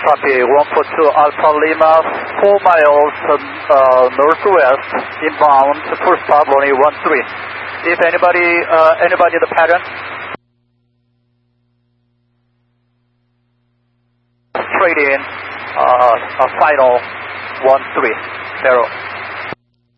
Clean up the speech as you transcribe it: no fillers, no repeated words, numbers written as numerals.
copy. 142 Alpha Lima, 4 miles northwest, inbound, full stop, runway 13. If anybody the pattern? Straight in, final 13, 0.